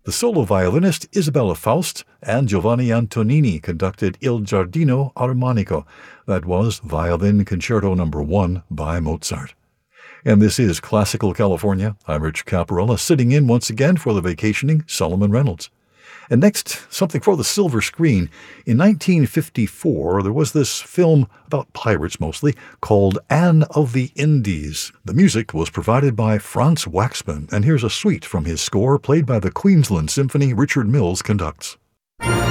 The solo violinist Isabella Faust and Giovanni Antonini conducted Il Giardino Armonico. That was Violin Concerto No. 1 by Mozart. And this is Classical California. I'm Rich Caparella, sitting in once again for the vacationing Solomon Reynolds. And next, something for the silver screen. In 1954, there was this film about pirates mostly called Anne of the Indies. The music was provided by Franz Waxman, and here's a suite from his score played by the Queensland Symphony Richard Mills conducts.